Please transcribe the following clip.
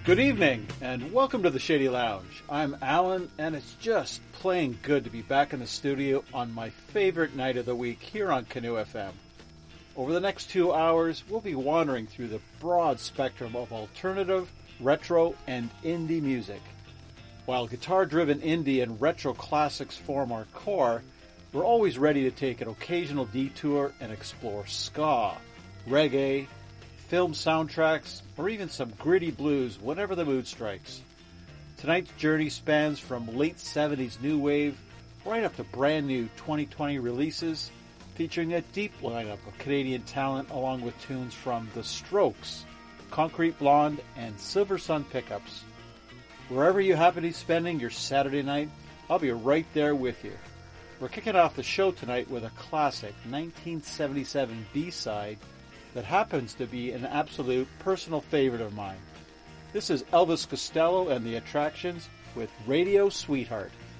Good evening, and welcome to the Shady Lounge. I'm Alan, and it's just plain good to be back in the studio on my favorite night of the week here on Canoe FM. Over the next 2 hours, we'll be wandering through the broad spectrum of alternative, retro, and indie music. While guitar-driven indie and retro classics form our core, we're always ready to take an occasional detour and explore ska, reggae, film soundtracks, or even some gritty blues whenever the mood strikes. Tonight's journey spans from late 70s new wave right up to brand new 2020 releases, featuring a deep lineup of Canadian talent along with tunes from The Strokes, Concrete Blonde, and Silver Sun Pickups. Wherever you happen to be spending your Saturday night, I'll be right there with you. We're kicking off the show tonight with a classic 1977 B-side that happens to be an absolute personal favorite of mine. This is Elvis Costello and the Attractions with Radio Sweetheart.